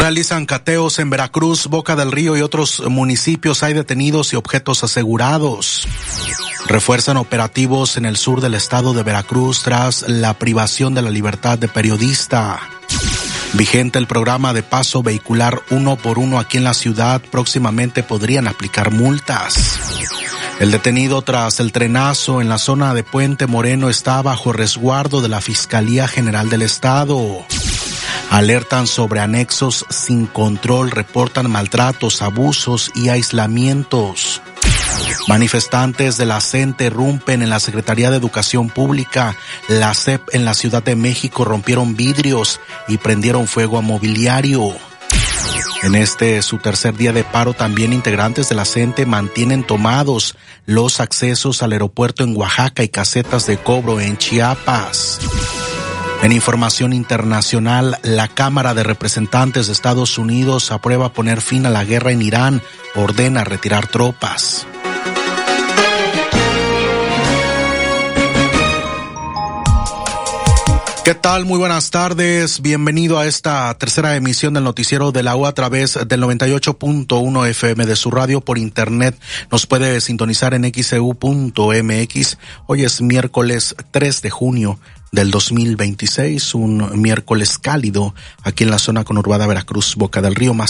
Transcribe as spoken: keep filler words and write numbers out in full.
Realizan cateos en Veracruz, Boca del Río y otros municipios. Hay detenidos y objetos asegurados. Refuerzan operativos en el sur del estado de Veracruz tras la privación de la libertad de periodista. Vigente el programa de paso vehicular uno por uno aquí en la ciudad. Próximamente podrían aplicar multas. El detenido tras el trenazo en la zona de Puente Moreno está bajo resguardo de la Fiscalía General del Estado. Alertan sobre anexos sin control, reportan maltratos, abusos y aislamientos. Manifestantes de la C E N T E irrumpen en la Secretaría de Educación Pública. La S E P en la Ciudad de México rompieron vidrios y prendieron fuego a mobiliario. En este su tercer día de paro, también integrantes de la C E N T E mantienen tomados los accesos al aeropuerto en Oaxaca y casetas de cobro en Chiapas. En información internacional, la Cámara de Representantes de Estados Unidos aprueba poner fin a la guerra en Irán, ordena retirar tropas. ¿Qué tal? Muy buenas tardes. Bienvenido a esta tercera emisión del noticiero de la U a través del noventa y ocho punto uno F M de su radio. Por internet nos puede sintonizar en X E U punto M X. Hoy es miércoles tres de junio del dos mil veintiséis, un miércoles cálido aquí en la zona conurbada Veracruz, Boca del Río. Más